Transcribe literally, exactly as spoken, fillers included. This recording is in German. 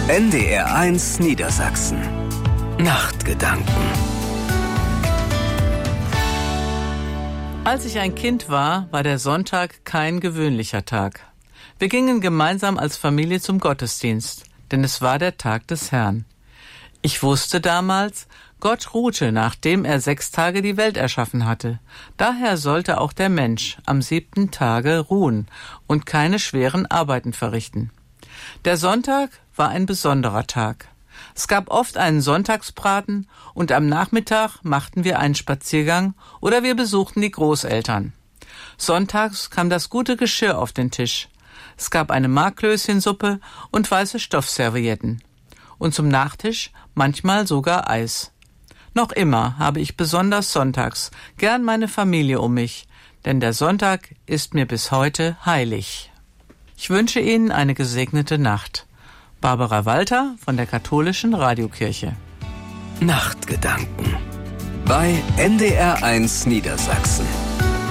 N D R eins Niedersachsen. Nachtgedanken. Als ich ein Kind war, war der Sonntag kein gewöhnlicher Tag. Wir gingen gemeinsam als Familie zum Gottesdienst, denn es war der Tag des Herrn. Ich wusste damals, Gott ruhte, nachdem er sechs Tage die Welt erschaffen hatte. Daher sollte auch der Mensch am siebten Tage ruhen und keine schweren Arbeiten verrichten. Der Sonntag war ein besonderer Tag. Es gab oft einen Sonntagsbraten und am Nachmittag machten wir einen Spaziergang oder wir besuchten die Großeltern. Sonntags kam das gute Geschirr auf den Tisch. Es gab eine Marklöschensuppe und weiße Stoffservietten. Und zum Nachtisch manchmal sogar Eis. Noch immer habe ich besonders sonntags gern meine Familie um mich, denn der Sonntag ist mir bis heute heilig. Ich wünsche Ihnen eine gesegnete Nacht. Barbara Walter von der Katholischen Radiokirche. Nachtgedanken bei N D R eins Niedersachsen.